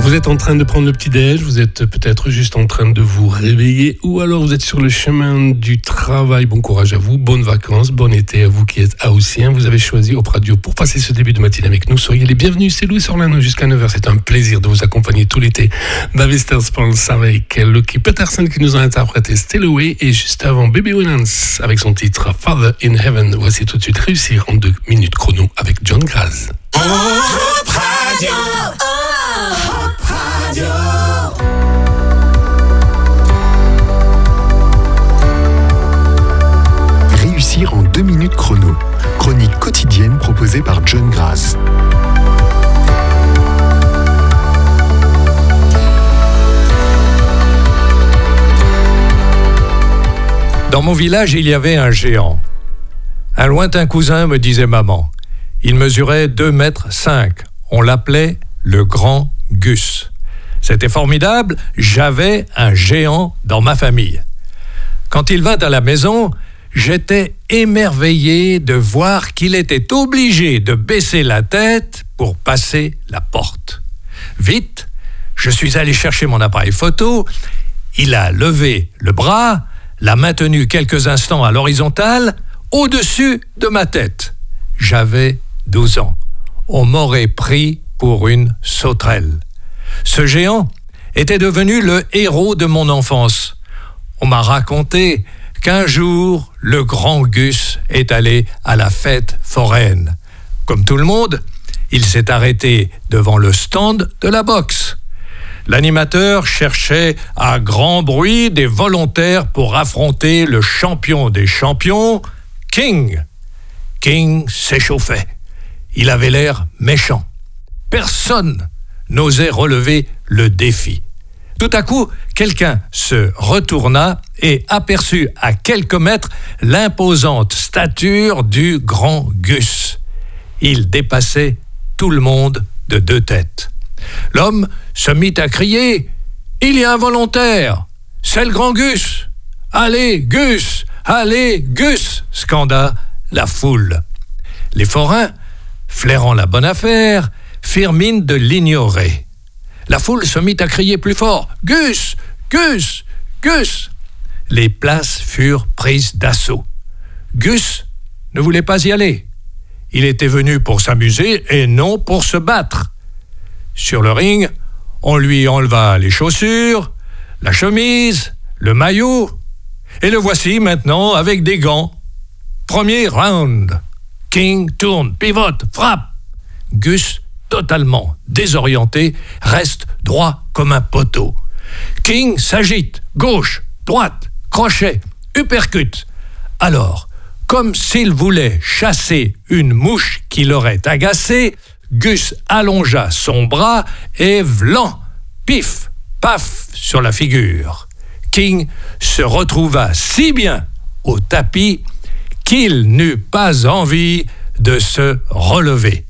Vous êtes en train de prendre le petit-déj, vous êtes peut-être juste en train de vous réveiller ou alors vous êtes sur le chemin du travail. Bon courage à vous, bonnes vacances, bon été à vous qui êtes haussiens. Vous avez choisi Op Radio pour passer ce début de matinée avec nous. Soyez les bienvenus, c'est Louis Orlando jusqu'à 9h. C'est un plaisir de vous accompagner tout l'été. Bavister Spence avec Lucky Peterson qui nous a interprété Still Away et juste avant Baby Winans avec son titre Father in Heaven. Voici tout de suite Réussir en 2 minutes chrono avec John Graz. Op Radio. Op Radio. Réussir en 2 minutes chrono. Chronique quotidienne proposée par John Graz. Dans mon village, il y avait un géant. Un lointain cousin, me disait maman. Il mesurait 2,5 mètres. On l'appelait le Grand Gus. C'était formidable, j'avais un géant dans ma famille. Quand il vint à la maison, j'étais émerveillé de voir qu'il était obligé de baisser la tête pour passer la porte. Vite, je suis allé chercher mon appareil photo. Il a levé le bras, l'a maintenu quelques instants à l'horizontale, au-dessus de ma tête. J'avais 12 ans. On m'aurait pris pour une sauterelle. Ce géant était devenu le héros de mon enfance. On m'a raconté qu'un jour, le Grand Gus est allé à la fête foraine. Comme tout le monde, il s'est arrêté devant le stand de la boxe. L'animateur cherchait à grand bruit des volontaires pour affronter le champion des champions, King. King s'échauffait. Il avait l'air méchant. Personne n'osait relever le défi. Tout à coup, quelqu'un se retourna et aperçut à quelques mètres l'imposante stature du Grand Gus. Il dépassait tout le monde de 2 têtes. L'homme se mit à crier « Il y a un volontaire, c'est le Grand Gus !»« Allez, Gus ! Allez, Gus !» scanda la foule. Les forains, flairant la bonne affaire, firent mine de l'ignorer. La foule se mit à crier plus fort « Gus ! Gus ! Gus !» Les places furent prises d'assaut. Gus ne voulait pas y aller. Il était venu pour s'amuser et non pour se battre. Sur le ring, on lui enleva les chaussures, la chemise, le maillot, et le voici maintenant avec des gants. Premier round. King tourne, pivote, frappe. Gus, totalement désorienté, reste droit comme un poteau. King s'agite, gauche, droite, crochet, uppercut. Alors, comme s'il voulait chasser une mouche qui l'aurait agacé, Gus allongea son bras et vlan, pif, paf sur la figure. King se retrouva si bien au tapis qu'il n'eut pas envie de se relever.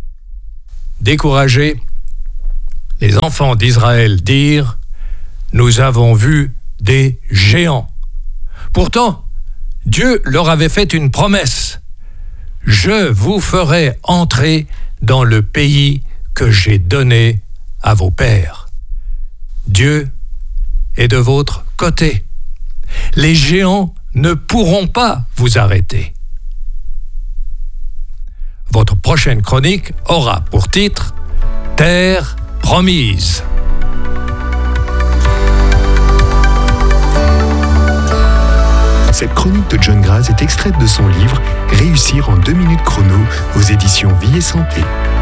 Découragés, les enfants d'Israël dirent « Nous avons vu des géants ». Pourtant, Dieu leur avait fait une promesse. « Je vous ferai entrer dans le pays que j'ai donné à vos pères. » Dieu est de votre côté. Les géants ne pourront pas vous arrêter. Votre prochaine chronique aura pour titre « Terre promise ». Cette chronique de John Graz est extraite de son livre « Réussir en 2 minutes chrono » aux éditions Vie et Santé.